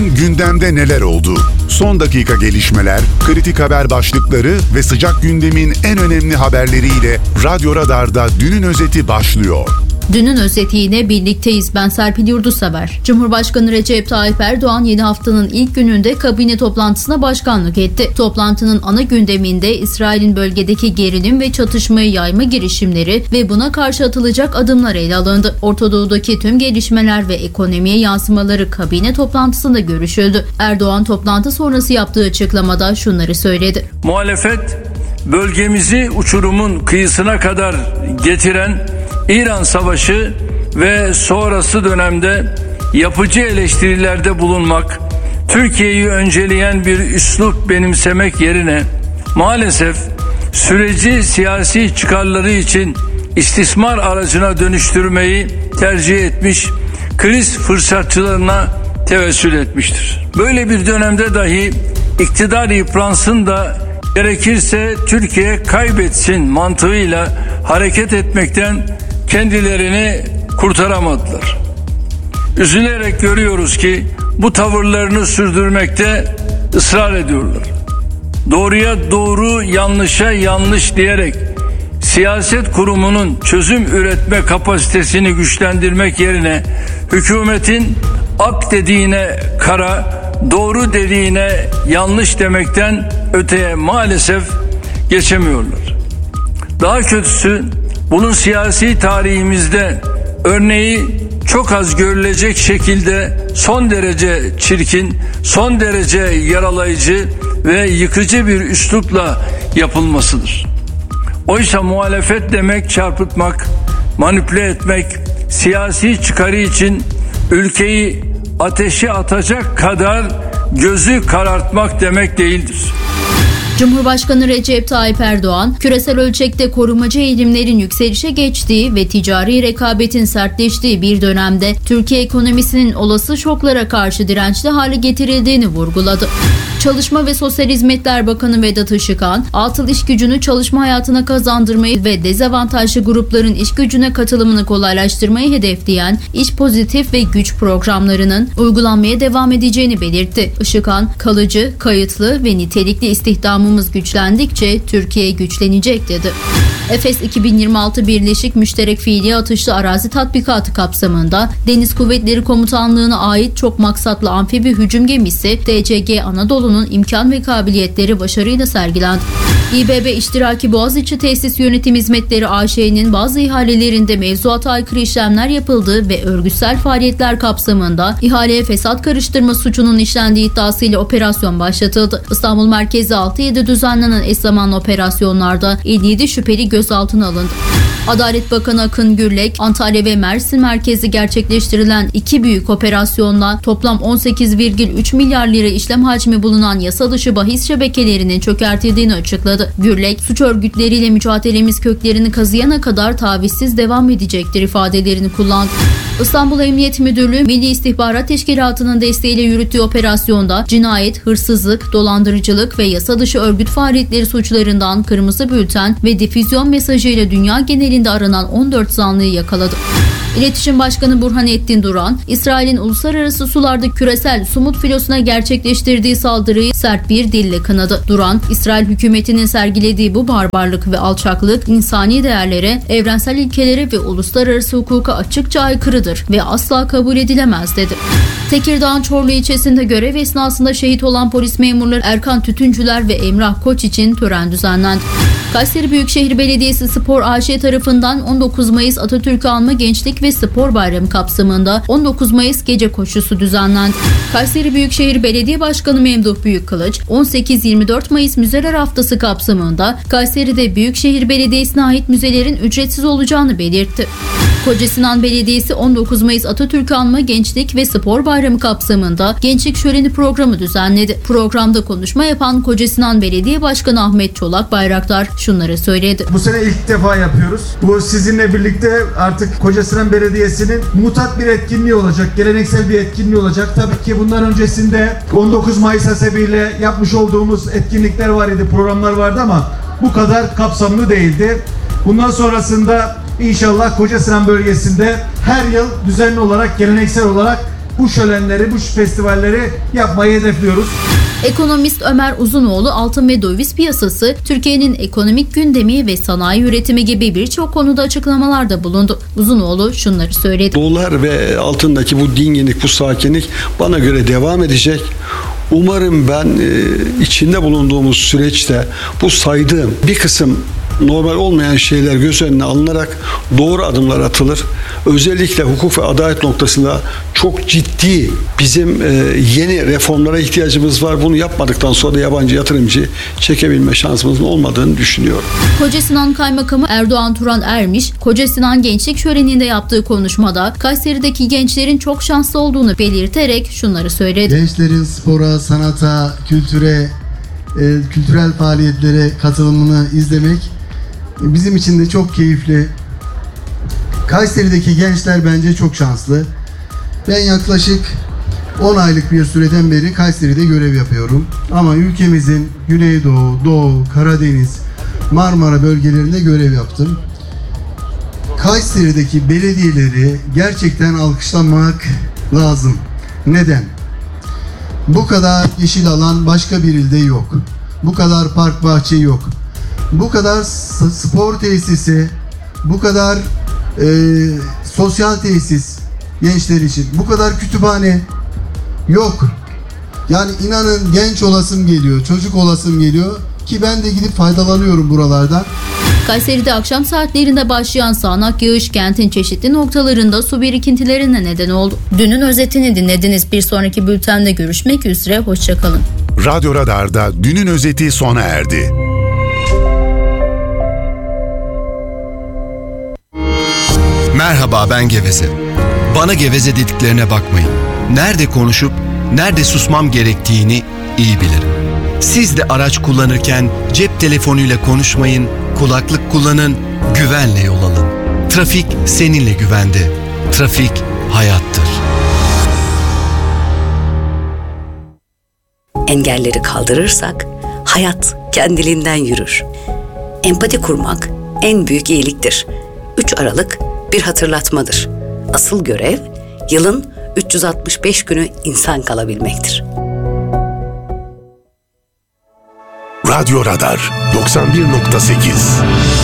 Gündemde neler oldu? Son dakika gelişmeler, kritik haber başlıkları ve sıcak gündemin en önemli haberleriyle Radyo Radar'da Dünün Özeti başlıyor. Dünün özetiyle birlikteyiz. Ben Serpil Yurdusever. Cumhurbaşkanı Recep Tayyip Erdoğan yeni haftanın ilk gününde kabine toplantısına başkanlık etti. Toplantının ana gündeminde İsrail'in bölgedeki gerilim ve çatışmayı yayma girişimleri ve buna karşı atılacak adımlar ele alındı. Orta Doğu'daki tüm gelişmeler ve ekonomiye yansımaları kabine toplantısında görüşüldü. Erdoğan toplantı sonrası yaptığı açıklamada şunları söyledi. Muhalefet bölgemizi uçurumun kıyısına kadar getiren İran Savaşı ve sonrası dönemde yapıcı eleştirilerde bulunmak, Türkiye'yi önceleyen bir üslup benimsemek yerine maalesef süreci siyasi çıkarları için istismar aracına dönüştürmeyi tercih etmiş, kriz fırsatçılarına tevessül etmiştir. Böyle bir dönemde dahi iktidar yıpransın da gerekirse Türkiye kaybetsin mantığıyla hareket etmekten kendilerini kurtaramadılar. Üzülerek görüyoruz ki bu tavırlarını sürdürmekte ısrar ediyorlar. Doğruya doğru, yanlışa yanlış diyerek siyaset kurumunun çözüm üretme kapasitesini güçlendirmek yerine hükümetin ak dediğine kara, doğru dediğine yanlış demekten öteye maalesef geçemiyorlar. Daha kötüsü, bunun siyasi tarihimizde örneği çok az görülecek şekilde son derece çirkin, son derece yaralayıcı ve yıkıcı bir üslupla yapılmasıdır. Oysa muhalefet demek çarpıtmak, manipüle etmek, siyasi çıkarı için ülkeyi ateşe atacak kadar gözü karartmak demek değildir. Cumhurbaşkanı Recep Tayyip Erdoğan, küresel ölçekte korumacı eğilimlerin yükselişe geçtiği ve ticari rekabetin sertleştiği bir dönemde Türkiye ekonomisinin olası şoklara karşı dirençli hale getirildiğini vurguladı. Çalışma ve Sosyal Hizmetler Bakanı Vedat Işıkhan, atıl iş gücünü çalışma hayatına kazandırmayı ve dezavantajlı grupların iş gücüne katılımını kolaylaştırmayı hedefleyen İş Pozitif ve Güç programlarının uygulanmaya devam edeceğini belirtti. Işıkhan, kalıcı, kayıtlı ve nitelikli istihdamımız güçlendikçe Türkiye güçlenecek dedi. Efes 2026 Birleşik Müşterek Fiili Atışlı Arazi Tatbikatı kapsamında Deniz Kuvvetleri Komutanlığı'na ait çok maksatlı amfibi hücum gemisi DCG Anadolu'nun imkan ve kabiliyetleri başarıyla sergilendi. İBB İştiraki Boğaziçi Tesis Yönetim Hizmetleri AŞ'nin bazı ihalelerinde mevzuata aykırı işlemler yapıldığı ve örgütsel faaliyetler kapsamında ihaleye fesat karıştırma suçunun işlendiği iddiasıyla operasyon başlatıldı. İstanbul merkezli 6-7 düzenlenen eş zamanlı operasyonlarda 57 şüpheli gözaltına alındı. Adalet Bakanı Akın Gürlek, Antalya ve Mersin merkezi gerçekleştirilen iki büyük operasyonla toplam 18,3 milyar lira işlem hacmi bulunan yasa dışı bahis şebekelerinin çökertildiğini açıkladı. Gürlek, suç örgütleriyle mücadelemiz köklerini kazıyana kadar tavizsiz devam edecektir ifadelerini kullandı. İstanbul Emniyet Müdürlüğü Milli İstihbarat Teşkilatı'nın desteğiyle yürüttüğü operasyonda cinayet, hırsızlık, dolandırıcılık ve yasa dışı örgüt faaliyetleri suçlarından kırmızı bülten ve difüzyon mesajıyla dünya genelinde aranan 14 zanlıyı yakaladı. İletişim Başkanı Burhanettin Duran, İsrail'in uluslararası sularda küresel sumut filosuna gerçekleştirdiği saldırıyı sert bir dille kınadı. Duran, İsrail hükümetinin sergilediği bu barbarlık ve alçaklık insani değerlere, evrensel ilkelere ve uluslararası hukuka açıkça aykırıdır ve asla kabul edilemez dedi. Tekirdağ'ın Çorlu ilçesinde görev esnasında şehit olan polis memurları Erkan Tütüncüler ve Emrah Koç için tören düzenlendi. Kayseri Büyükşehir Belediyesi Spor AŞ tarafından 19 Mayıs Atatürk'ü Anma Gençlik ve Spor Bayramı kapsamında 19 Mayıs gece koşusu düzenlendi. Kayseri Büyükşehir Belediye Başkanı Memduh Büyükkılıç, 18-24 Mayıs Müzeler Haftası kapsamında Kayseri'de Büyükşehir Belediyesi'ne ait müzelerin ücretsiz olacağını belirtti. Kocasinan Belediyesi 19 Mayıs Atatürk'ü Anma Gençlik ve Spor Bayramı kapsamında Gençlik Şöleni programı düzenledi. Programda konuşma yapan Kocasinan Belediye Başkanı Ahmet Çolak Bayraktar şunları söyledi. Bu sene ilk defa yapıyoruz. Bu sizinle birlikte artık Kocasinan Belediyesi'nin mutat bir etkinliği olacak. Geleneksel bir etkinliği olacak. Tabii ki bundan öncesinde 19 Mayıs hasebiyle yapmış olduğumuz etkinlikler var idi, programlar vardı ama bu kadar kapsamlı değildi. Bundan sonrasında İnşallah Kocasinan bölgesinde her yıl düzenli olarak, geleneksel olarak bu şölenleri, bu festivalleri yapmayı hedefliyoruz. Ekonomist Ömer Uzunoğlu altın ve döviz piyasası, Türkiye'nin ekonomik gündemi ve sanayi üretimi gibi birçok konuda açıklamalarda bulundu. Uzunoğlu şunları söyledi. Dolar ve altındaki bu dinginlik, bu sakinlik bana göre devam edecek. Umarım ben içinde bulunduğumuz süreçte bu saydığım bir kısım normal olmayan şeyler göz önüne alınarak doğru adımlar atılır. Özellikle hukuk ve adalet noktasında çok ciddi bizim yeni reformlara ihtiyacımız var. Bunu yapmadıktan sonra da yabancı yatırımcı çekebilme şansımızın olmadığını düşünüyorum. Kocasinan Kaymakamı Erdoğan Turan Ermiş, Kocasinan Gençlik Şöleni'nde yaptığı konuşmada Kayseri'deki gençlerin çok şanslı olduğunu belirterek şunları söyledi. Gençlerin spora, sanata, kültürel faaliyetlere katılımını izlemek bizim için de çok keyifli. Kayseri'deki gençler bence çok şanslı. Ben yaklaşık 10 aylık bir süreden beri Kayseri'de görev yapıyorum. Ama ülkemizin Güneydoğu, Doğu, Karadeniz, Marmara bölgelerinde görev yaptım. Kayseri'deki belediyeleri gerçekten alkışlamak lazım. Neden? Bu kadar yeşil alan başka bir ilde yok. Bu kadar park bahçe yok. Bu kadar spor tesisi, bu kadar sosyal tesis gençler için, bu kadar kütüphane yok. Yani inanın genç olasım geliyor, çocuk olasım geliyor ki ben de gidip faydalanıyorum buralardan. Kayseri'de akşam saatlerinde başlayan sağanak yağış kentin çeşitli noktalarında su birikintilerine neden oldu. Dünün özetini dinlediniz. Bir sonraki bültende görüşmek üzere. Hoşçakalın. Radyo Radar'da dünün özeti sona erdi. Merhaba, ben Geveze. Bana geveze dediklerine bakmayın. Nerede konuşup nerede susmam gerektiğini iyi bilirim. Siz de araç kullanırken cep telefonuyla konuşmayın, kulaklık kullanın, güvenle yol alın. Trafik seninle güvende. Trafik hayattır. Engelleri kaldırırsak hayat kendiliğinden yürür. Empati kurmak en büyük iyiliktir. 3 Aralık bir hatırlatmadır. Asıl görev yılın 365 günü insan kalabilmektir. Radyo Radar 91.8